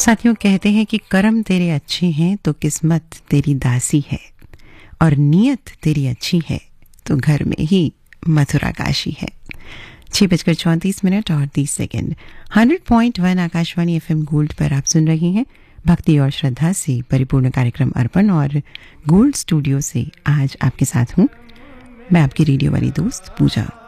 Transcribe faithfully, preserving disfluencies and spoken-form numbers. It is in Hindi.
साथियों, कहते हैं कि कर्म तेरे अच्छे हैं तो किस्मत तेरी दासी है, और नीयत तेरी अच्छी है तो घर में ही मथुरा काशी है। छह बजकर चौंतीस मिनट और तीस second. Hundred point one Akashvani F M gold पर आप सुन रही हैं भक्ति और श्रद्धा से परिपूर्ण कार्यक्रम अर्पण, और गोल्ड स्टूडियो से आज आपके साथ हूं मैं, आपकी रेडियो वाली दोस्त पूजा।